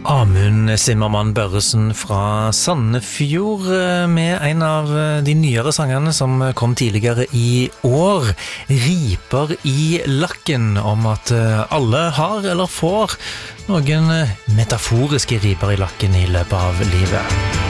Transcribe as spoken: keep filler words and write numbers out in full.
Amund Simmermann Børresen fra Sandefjord med en av de nyere sangene som kom tidligere i år, Riper i lakken, om at alle har eller får noen metaforiske riper i lakken i løpet av livet.